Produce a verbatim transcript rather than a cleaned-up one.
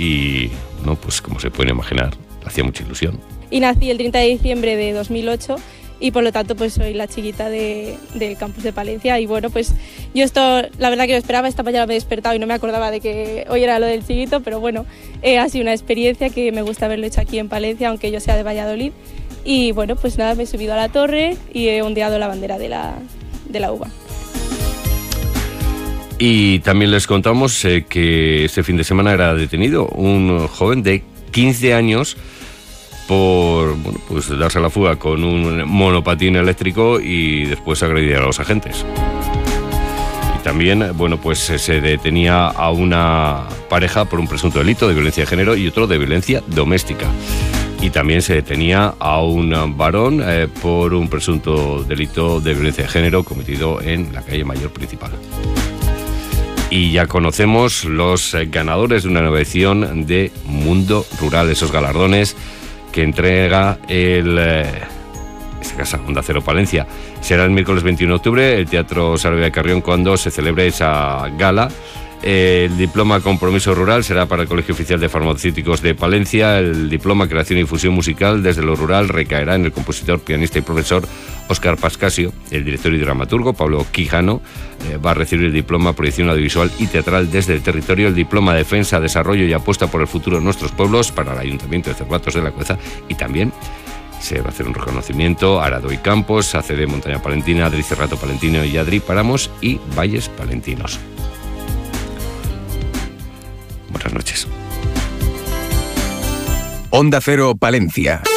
y, no, pues como se pueden imaginar, le hacía mucha ilusión. Y nací el treinta de diciembre de dos mil ocho y por lo tanto pues soy la chiquita de, del campus de Palencia. Y bueno, pues yo esto, la verdad que lo esperaba, esta mañana me he despertado y no me acordaba de que hoy era lo del chiquito, pero bueno, eh, ha sido una experiencia que me gusta haberlo hecho aquí en Palencia, aunque yo sea de Valladolid. Y bueno, pues nada, me he subido a la torre y he ondeado la bandera de la, de la uva. Y también les contamos eh, que este fin de semana era detenido un joven de quince años por, bueno, pues darse a la fuga con un monopatín eléctrico y después agredir a los agentes. Y también, bueno, pues se detenía a una pareja por un presunto delito de violencia de género y otro de violencia doméstica. Y también se detenía a un varón eh, por un presunto delito de violencia de género cometido en la calle Mayor Principal. Y ya conocemos los ganadores de una nueva edición de Mundo Rural, esos galardones que entrega el, eh, esta casa, Onda Cero Palencia. Será el miércoles veintiuno de octubre, el Teatro Sarabia de Carrión, cuando se celebre esa gala. El diploma Compromiso Rural será para el Colegio Oficial de Farmacéuticos de Palencia. El diploma Creación y Difusión Musical desde lo rural recaerá en el compositor, pianista y profesor Óscar Pascasio. El director y dramaturgo Pablo Quijano eh, va a recibir el diploma Proyección Audiovisual y Teatral desde el territorio. El diploma Defensa, Desarrollo y Apuesta por el Futuro de Nuestros Pueblos para el Ayuntamiento de Cervatos de la Cueza. Y también se va a hacer un reconocimiento a Arado y Campos, A C D Montaña Palentina, Adri Cerrato Palentino y Adri Páramos y Valles Palentinos. Buenas noches. Onda Cero Palencia.